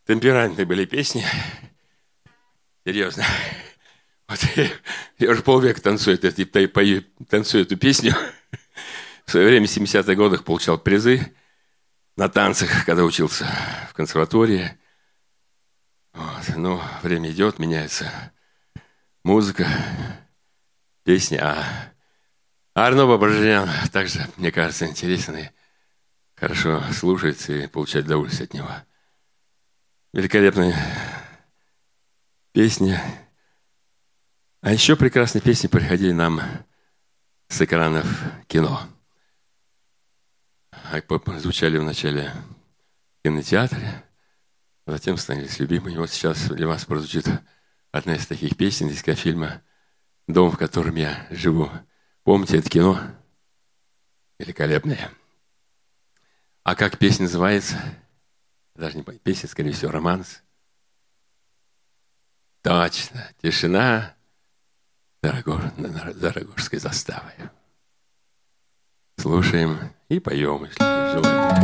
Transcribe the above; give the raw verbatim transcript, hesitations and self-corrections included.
темпераментные были песни. Серьезно. Вот я, я уже полвека танцую, это, пою, танцую эту песню. В свое время, в семидесятых годах, получал призы на танцах, когда учился в консерватории. Вот. Но время идет, меняется музыка, песни. А Арно Бабаржанян также, мне кажется, интересен и хорошо слушается и получать удовольствие от него. Великолепные песни. А еще прекрасные песни приходили нам с экранов кино. Звучали вначале в кинотеатре, а затем становились любимыми. Вот сейчас для вас прозвучит одна из таких песен из фильма «Дом, в котором я живу». Помните это кино? Великолепное. А как песня называется? Даже не помню. Песня, скорее всего, романс. Точно. Тишина Дорогор, Дорогорской заставы. Слушаем и поем, если желаете.